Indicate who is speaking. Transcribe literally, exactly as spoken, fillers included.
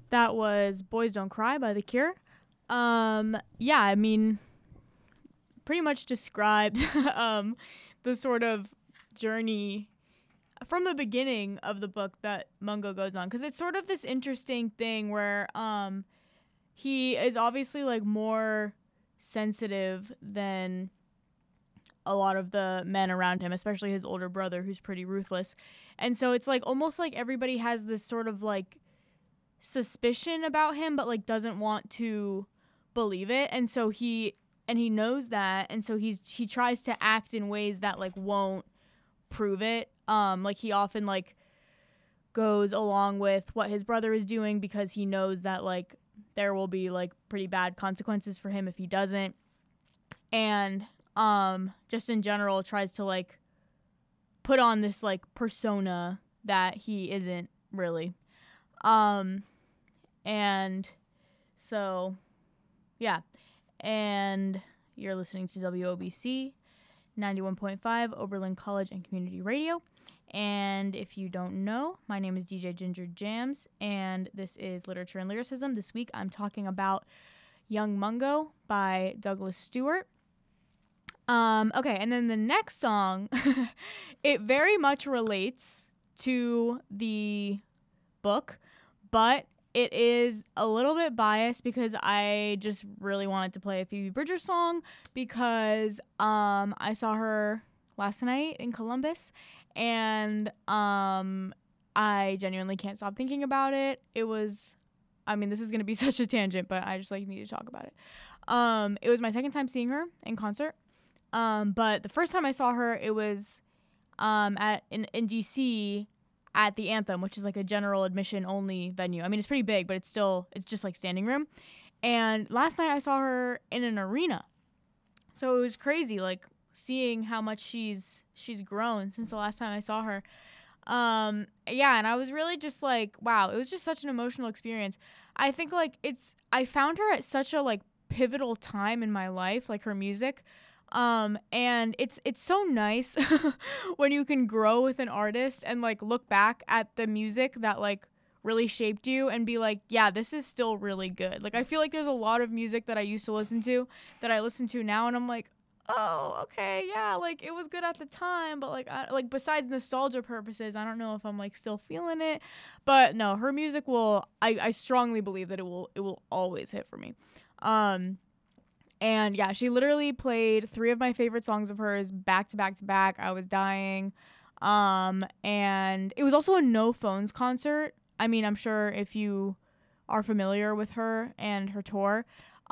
Speaker 1: That was Boys Don't Cry by The Cure. Um, yeah, I mean, pretty much describes um, the sort of journey from the beginning of the book that Mungo goes on. Because it's sort of this interesting thing where um, he is obviously like more sensitive than a lot of the men around him, especially his older brother, who's pretty ruthless. And so it's like almost like everybody has this sort of like suspicion about him, but like doesn't want to believe it. And so he and he knows that, and so he's he tries to act in ways that like won't prove it. Um, like he often like goes along with what his brother is doing because he knows that like there will be like pretty bad consequences for him if he doesn't. And um just in general tries to like put on this like persona that he isn't really. Um and so yeah. And you're listening to W O B C ninety-one point five Oberlin College and Community Radio. And if you don't know, my name is D J Ginger Jams, and this is Literature and Lyricism. This week I'm talking about Young Mungo by Douglas Stewart. Um, okay, and then the next song, it very much relates to the book, but it is a little bit biased because I just really wanted to play a Phoebe Bridgers song because um, I saw her last night in Columbus, and um, I genuinely can't stop thinking about it. It was, I mean, this is going to be such a tangent, but I just like need to talk about it. Um, it was my second time seeing her in concert. Um, but the first time I saw her, it was um, at in, in D C at the Anthem, which is like a general admission only venue. I mean, it's pretty big, but it's still, it's just like standing room. And last night I saw her in an arena. So it was crazy, like seeing how much she's she's grown since the last time I saw her. Um, yeah, and I was really just like, wow, it was just such an emotional experience. I think like it's, I found her at such a like pivotal time in my life, like her music. Um, and it's, it's so nice when you can grow with an artist and like look back at the music that like really shaped you and be like, yeah, this is still really good. Like, I feel like there's a lot of music that I used to listen to that I listen to now, and I'm like, oh, okay, yeah, like it was good at the time, but like, I, like besides nostalgia purposes, I don't know if I'm like still feeling it. But no, her music will, I, I strongly believe that it will, it will always hit for me. Um, And yeah, she literally played three of my favorite songs of hers back to back to back. I was dying. Um, and it was also a no phones concert. I mean, I'm sure if you are familiar with her and her tour,